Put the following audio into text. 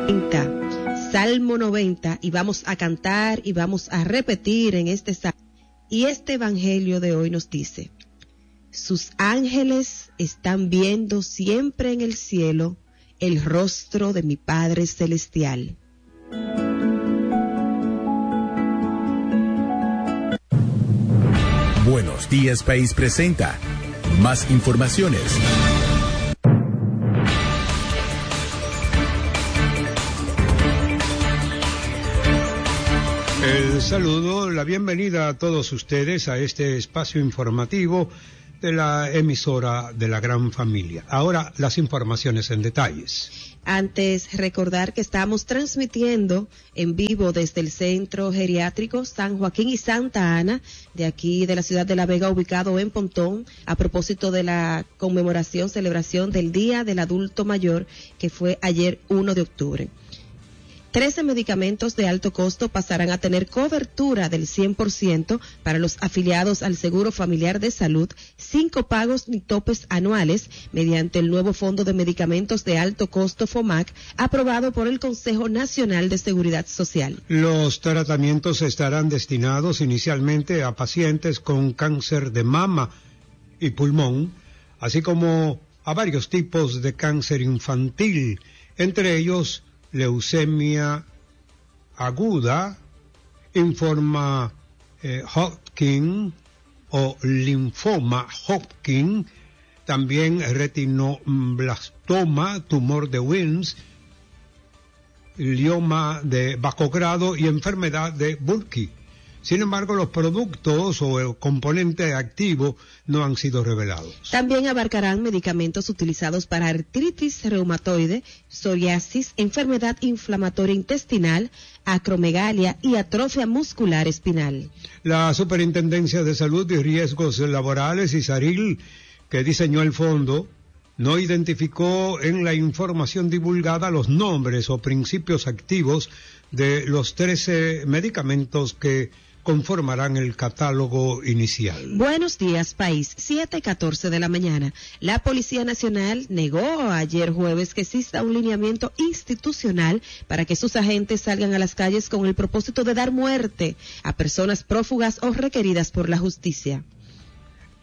Salmo 90, y vamos a cantar y vamos a repetir en este salmo. Y este evangelio de hoy nos dice: sus ángeles están viendo siempre en el cielo el rostro de mi Padre Celestial. Buenos Días País presenta más informaciones. El saludo, la bienvenida a todos ustedes a este espacio informativo de la emisora de la gran familia. Ahora las informaciones en detalles. Antes, recordar que estamos transmitiendo en vivo desde el Centro Geriátrico San Joaquín y Santa Ana, de aquí de la ciudad de La Vega, ubicado en Pontón, a propósito de la celebración del Día del Adulto Mayor, que fue ayer 1 de octubre. 13 medicamentos de alto costo pasarán a tener cobertura del 100% para los afiliados al Seguro Familiar de Salud, sin copagos ni topes anuales, mediante el nuevo Fondo de Medicamentos de Alto Costo FOMAC, aprobado por el Consejo Nacional de Seguridad Social. Los tratamientos estarán destinados inicialmente a pacientes con cáncer de mama y pulmón, así como a varios tipos de cáncer infantil, entre ellos leucemia aguda, informa Hodgkin o linfoma Hodgkin, también retinoblastoma, tumor de Wilms, glioma de bajo grado y enfermedad de Burkitt. Sin embargo, los productos o el componente activo no han sido revelados. También abarcarán medicamentos utilizados para artritis reumatoide, psoriasis, enfermedad inflamatoria intestinal, acromegalia y atrofia muscular espinal. La Superintendencia de Salud y Riesgos Laborales, ISARIL, que diseñó el fondo, no identificó en la información divulgada los nombres o principios activos de los 13 medicamentos que conformarán el catálogo inicial. Buenos días, país. 7:14 de la mañana. La Policía Nacional negó ayer jueves que exista un lineamiento institucional para que sus agentes salgan a las calles con el propósito de dar muerte a personas prófugas o requeridas por la justicia.